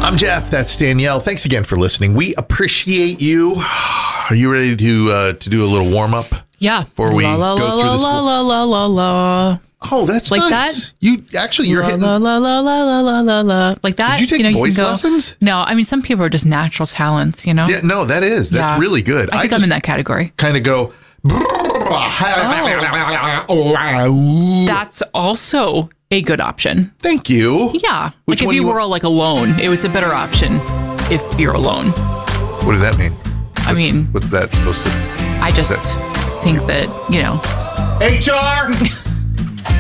I'm Jeff. That's Danielle. Thanks again for listening. We appreciate you. Are you ready to do a little warm up? Yeah. Before we go through this. La. Oh, that's like nice. that. You're hitting. Like that. Did you take voice lessons? No, I mean some people are just natural talents. Yeah, no, that's really good. I think I'm in that category. Kind of go. That's also a good option. Thank you. Yeah. Which like if you were all like alone, it's a better option if you're alone. What does that mean? mean, what's that supposed to? I just think that, HR.